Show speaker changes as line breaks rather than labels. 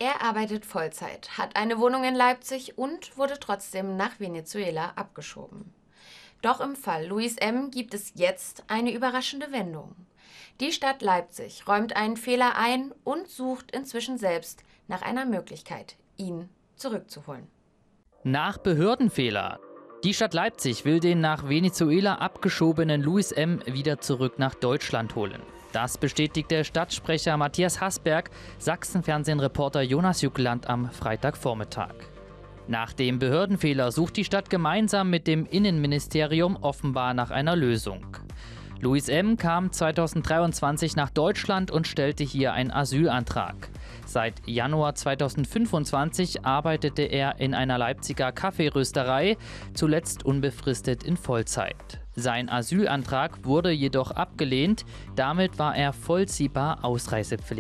Er arbeitet Vollzeit, hat eine Wohnung in Leipzig und wurde trotzdem nach Venezuela abgeschoben. Doch im Fall Luis M. gibt es jetzt eine überraschende Wendung. Die Stadt Leipzig räumt einen Fehler ein und sucht inzwischen selbst nach einer Möglichkeit, ihn zurückzuholen.
Nach Behördenfehler. Die Stadt Leipzig will den nach Venezuela abgeschobenen Luis M. wieder zurück nach Deutschland holen. Das bestätigte Stadtsprecher Matthias Hasberg Sachsenfernsehen-Reporter Jonas Jückland am Freitagvormittag. Nach dem Behördenfehler sucht die Stadt gemeinsam mit dem Innenministerium offenbar nach einer Lösung. Luis M. kam 2023 nach Deutschland und stellte hier einen Asylantrag. Seit Januar 2025 arbeitete er in einer Leipziger Kaffeerösterei, zuletzt unbefristet in Vollzeit. Sein Asylantrag wurde jedoch abgelehnt, damit war er vollziehbar ausreisepflichtig.